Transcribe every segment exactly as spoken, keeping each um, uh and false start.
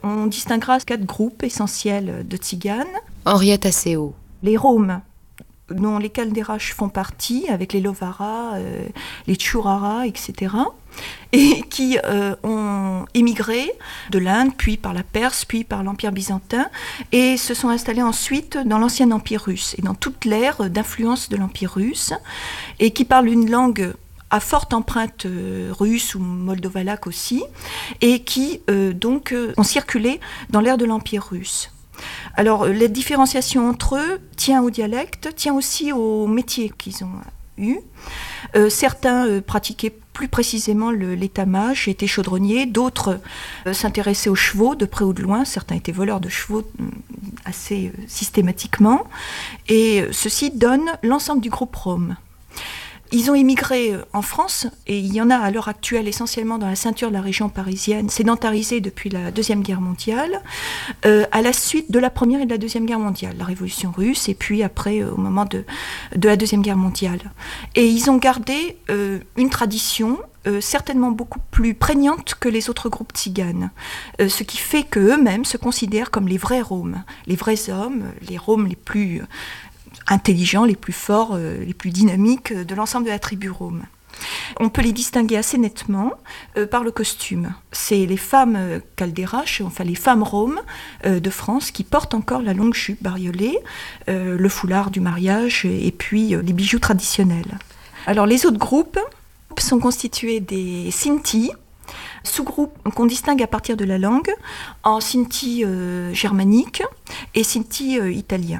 on distinguera quatre groupes essentiels de tziganes. Henriette Asseo. Les Roms, dont les Calderaches font partie, avec les Lovaras, euh, les Tchouraras, et cetera, et qui euh, ont émigré de l'Inde, puis par la Perse, puis par l'Empire byzantin, et se sont installés ensuite dans l'ancien Empire russe, et dans toute l'ère d'influence de l'Empire russe, et qui parlent une langue à forte empreinte euh, russe ou moldovalaque aussi, et qui euh, donc euh, ont circulé dans l'ère de l'Empire russe. Alors, la différenciation entre eux tient au dialecte, tient aussi au métier qu'ils ont eu. Euh, certains euh, pratiquaient plus précisément le, l'étamage, étaient chaudronniers, d'autres euh, s'intéressaient aux chevaux de près ou de loin, certains étaient voleurs de chevaux euh, assez euh, systématiquement, et euh, ceci donne l'ensemble du groupe Rom. Ils ont immigré en France, et il y en a à l'heure actuelle essentiellement dans la ceinture de la région parisienne, sédentarisés depuis la Deuxième Guerre mondiale, euh, à la suite de la Première et de la Deuxième Guerre mondiale, la Révolution russe, et puis après euh, au moment de, de la Deuxième Guerre mondiale. Et ils ont gardé euh, une tradition euh, certainement beaucoup plus prégnante que les autres groupes tziganes, euh, ce qui fait qu'eux-mêmes se considèrent comme les vrais Roms, les vrais hommes, les Roms les plus intelligents, les plus forts, euh, les plus dynamiques de l'ensemble de la tribu Rome. On peut les distinguer assez nettement euh, par le costume. C'est les femmes euh, Calderaches, enfin les femmes roms euh, de France qui portent encore la longue jupe bariolée, euh, le foulard du mariage et puis euh, les bijoux traditionnels. Alors les autres groupes sont constitués des Sinti, sous-groupes qu'on distingue à partir de la langue en Sinti euh, germanique et Sinti euh, italien.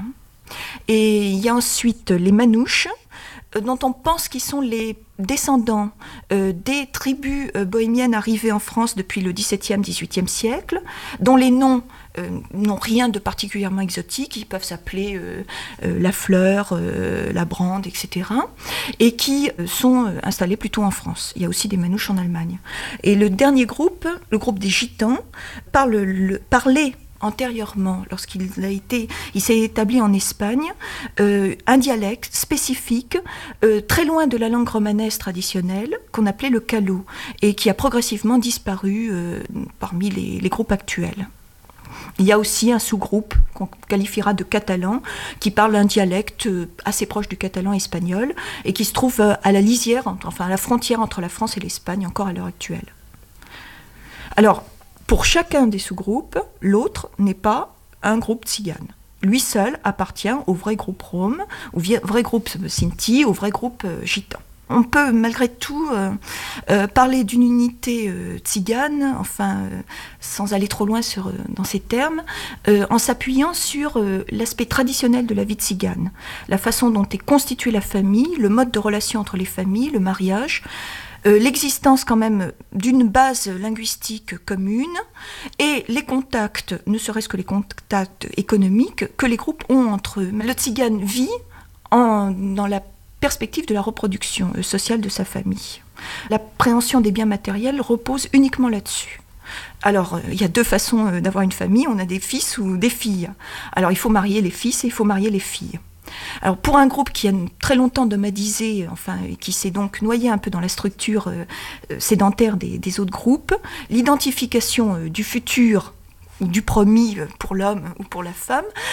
Et il y a ensuite les Manouches, euh, dont on pense qu'ils sont les descendants euh, des tribus euh, bohémiennes arrivées en France depuis le dix-septième dix-huitième siècle, dont les noms euh, n'ont rien de particulièrement exotique, ils peuvent s'appeler euh, euh, la Fleur, euh, la Brande, et cetera, et qui euh, sont euh, installés plutôt en France. Il y a aussi des Manouches en Allemagne. Et le dernier groupe, le groupe des Gitans, parle, le, parlait antérieurement, lorsqu'il a été, il s'est établi en Espagne, euh, un dialecte spécifique, euh, très loin de la langue romanesque traditionnelle, qu'on appelait le calot, et qui a progressivement disparu euh, parmi les, les groupes actuels. Il y a aussi un sous-groupe qu'on qualifiera de catalan, qui parle un dialecte assez proche du catalan espagnol, et qui se trouve à la lisière, enfin à la frontière entre la France et l'Espagne, encore à l'heure actuelle. Alors, pour chacun des sous-groupes, l'autre n'est pas un groupe tzigane. Lui seul appartient au vrai groupe Rom, au vrai groupe Sinti, au vrai groupe euh, gitan. On peut malgré tout euh, euh, parler d'une unité euh, tzigane, enfin, euh, sans aller trop loin sur, euh, dans ces termes, euh, en s'appuyant sur euh, l'aspect traditionnel de la vie tzigane, la façon dont est constituée la famille, le mode de relation entre les familles, le mariage, Euh, l'existence quand même d'une base linguistique commune et les contacts, ne serait-ce que les contacts économiques que les groupes ont entre eux. Le tzigane vit en, dans la perspective de la reproduction euh, sociale de sa famille. L'appréhension des biens matériels repose uniquement là-dessus. Alors, il euh, y a deux façons euh, d'avoir une famille, on a des fils ou des filles. Alors, il faut marier les fils et il faut marier les filles. Alors pour un groupe qui a très longtemps nomadisé, enfin qui s'est donc noyé un peu dans la structure euh, sédentaire des, des autres groupes, l'identification euh, du futur ou du promis pour l'homme ou pour la femme